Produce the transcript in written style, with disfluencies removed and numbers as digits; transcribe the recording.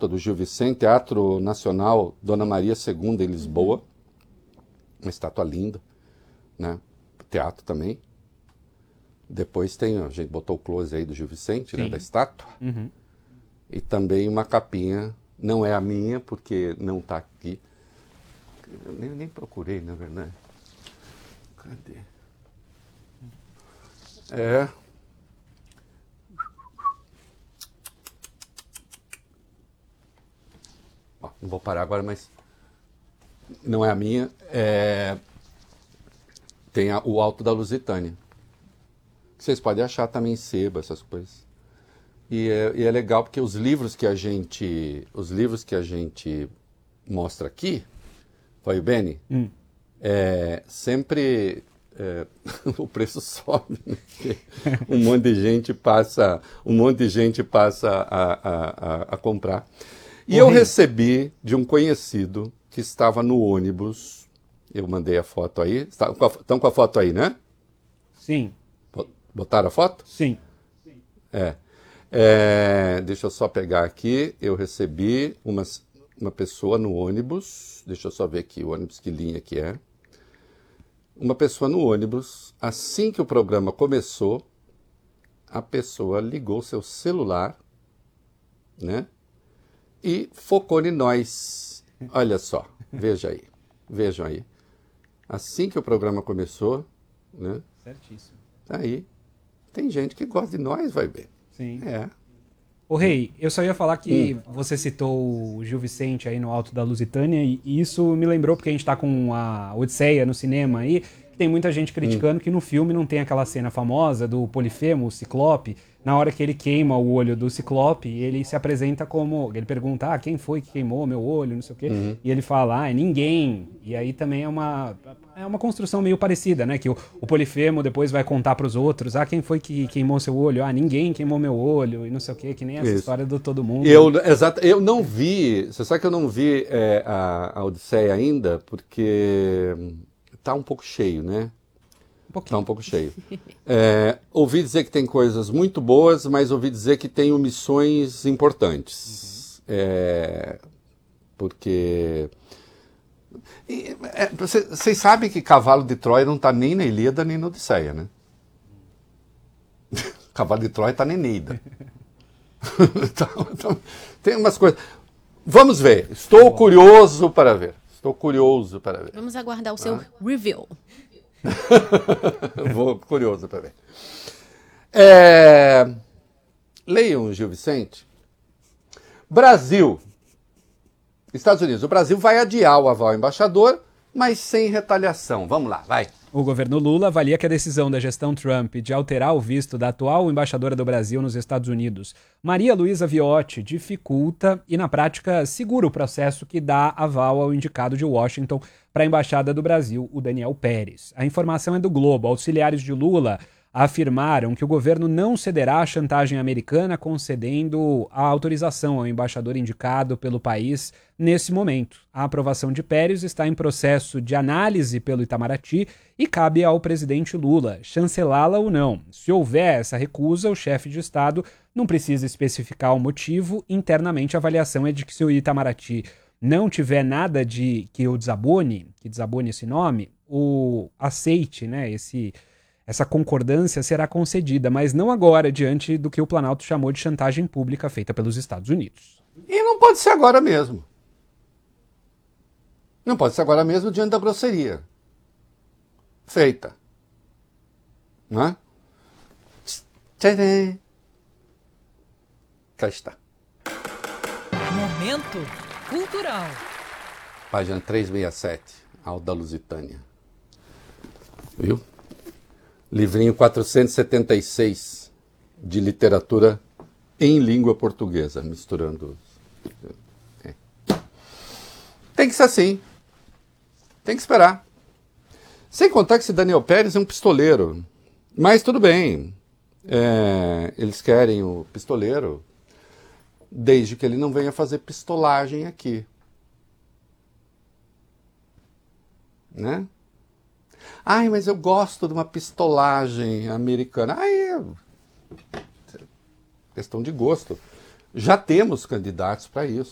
estátua do Gil Vicente, Teatro Nacional Dona Maria II em Lisboa. Uma estátua linda, né? Teatro também. Depois tem, a gente botou o close aí do Gil Vicente, né, da estátua. E também uma capinha, não é a minha, porque não está aqui. Eu nem procurei, na verdade. Cadê? Ó, não vou parar agora, mas não é a minha. Tem o Alto da Lusitânia. Vocês podem achar também em sebo, essas coisas. E é legal porque os livros que a gente mostra aqui, foi o Beni, sempre o preço sobe, né? um monte de gente passa a comprar. E eu recebi de um conhecido que estava no ônibus, eu mandei a foto aí, estão com a foto aí, né? Sim. Botaram a foto? Sim. Deixa eu só pegar aqui, eu recebi uma pessoa no ônibus, deixa eu só ver aqui o ônibus, que linha que é. Uma pessoa no ônibus, assim que o programa começou, a pessoa ligou seu celular, né? E focou em nós. Olha só, vejam aí. Assim que o programa começou, né? Certíssimo. Tá aí. Tem gente que gosta de nós, vai ver. Sim. Ô Rei, eu só ia falar que você citou o Gil Vicente aí no Alto da Lusitânia e isso me lembrou porque a gente tá com a Odisseia no cinema aí, que tem muita gente criticando que no filme não tem aquela cena famosa do Polifemo, o Ciclope, na hora que ele queima o olho do Ciclope, ele se apresenta como, ele pergunta, quem foi que queimou meu olho, não sei o quê, e ele fala, é ninguém, e aí também é uma construção meio parecida, né, que o Polifemo depois vai contar pros outros, quem foi que queimou seu olho, ninguém queimou meu olho, e não sei o quê, que nem essa história do todo mundo. Eu não vi, você sabe que eu não vi a Odisseia ainda, porque tá um pouco cheio, né? Tá um pouco cheio. Ouvi dizer que tem coisas muito boas, mas ouvi dizer que tem omissões importantes. Porque... Vocês sabem que Cavalo de Troia não está nem na Ilíada nem na Odisseia, né? Cavalo de Troia está na Eneida. Então, tem umas coisas... Vamos ver. Estou curioso para ver. Vamos aguardar o seu review. Vou curioso para ver. Leiam Gil Vicente. Brasil. Estados Unidos. O Brasil vai adiar o aval ao embaixador, mas sem retaliação. Vamos lá, vai. O governo Lula avalia que a decisão da gestão Trump de alterar o visto da atual embaixadora do Brasil nos Estados Unidos, Maria Luísa Viotti, dificulta e, na prática, segura o processo que dá aval ao indicado de Washington para a Embaixada do Brasil, o Daniel Pérez. A informação é do Globo. Auxiliares de Lula afirmaram que o governo não cederá à chantagem americana, concedendo a autorização ao embaixador indicado pelo país nesse momento. A aprovação de Pérez está em processo de análise pelo Itamaraty e cabe ao presidente Lula chancelá-la ou não. Se houver essa recusa, o chefe de Estado não precisa especificar o motivo. Internamente, a avaliação é de que se o Itamaraty não tiver nada que desabone esse nome, o aceite, né, essa concordância será concedida, mas não agora, diante do que o Planalto chamou de chantagem pública feita pelos Estados Unidos. E não pode ser agora mesmo. Não pode ser agora mesmo diante da grosseria feita. Não é? Tcharam! Cá está. Momento cultural. Página 367, Alto da Lusitânia. Viu? Livrinho 476 de literatura em língua portuguesa, misturando. Tem que ser assim. Tem que esperar. Sem contar que esse Daniel Pérez é um pistoleiro. Mas tudo bem. Eles querem o pistoleiro desde que ele não venha fazer pistolagem aqui. Né? Ai, mas eu gosto de uma pistolagem americana. Questão de gosto. Já temos candidatos para isso.